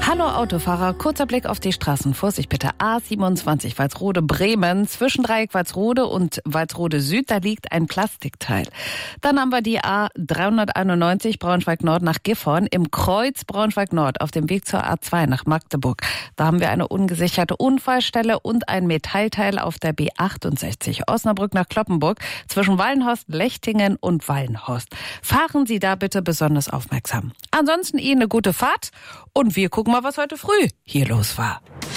Hallo Autofahrer, kurzer Blick auf die Straßen. Vorsicht bitte, A27 Walsrode-Bremen. Zwischen Dreieck Walsrode und Walsrode Süd, da liegt ein Plastikteil. Dann haben wir die A391 Braunschweig-Nord nach Gifhorn. Im Kreuz Braunschweig-Nord auf dem Weg zur A2 nach Magdeburg. Da haben wir eine ungesicherte Unfallstelle und ein Metallteil auf der B68 Osnabrück nach Cloppenburg zwischen Wallenhorst, Lechtingen und Wallenhorst. Fahren Sie da bitte besonders aufmerksam. Ansonsten Ihnen eine gute Fahrt und wir gucken mal, was heute früh hier los war.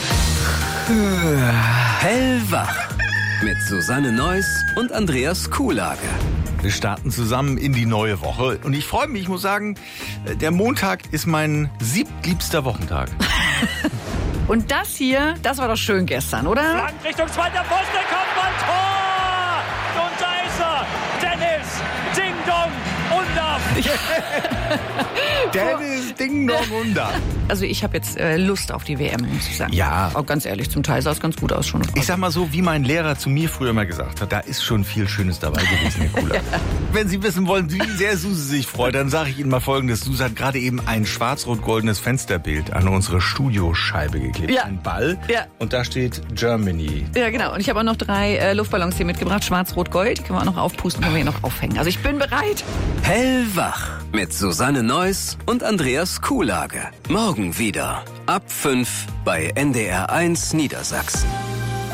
Hellwach mit Susanne Neuss und Andreas Kuhlage. Wir starten zusammen in die neue Woche und ich freue mich, ich muss sagen, der Montag ist mein siebtliebster Wochentag. Und das hier, das war doch schön gestern, oder? Flank Richtung zweiter Pfosten, Kopfball, Tor! Und da ist er, Dennis, Ding Dong, Undaff. Dennis Ding Dong Undaff. Also ich habe jetzt Lust auf die WM, muss ich sagen. Ja. Auch ganz ehrlich, zum Teil sah es ganz gut aus schon. Ich sag mal so, wie mein Lehrer zu mir früher mal gesagt hat, da ist schon viel Schönes dabei gewesen, Herr Kuhlage. Ja. Wenn Sie wissen wollen, wie sehr Susi sich freut, dann sage ich Ihnen mal Folgendes. Susi hat gerade eben ein schwarz-rot-goldenes Fensterbild an unsere Studioscheibe geklebt. Ja. Ein Ball. Ja. Und da steht Germany. Ja, genau. Und ich habe auch noch 3 Luftballons hier mitgebracht. Schwarz-Rot-Gold. Die können wir auch noch aufpusten, können wir hier noch aufhängen. Also ich bin bereit. Hellwach mit Susanne Neuss und Andreas Kuhlage. Morgen wieder ab 5 bei NDR 1 Niedersachsen.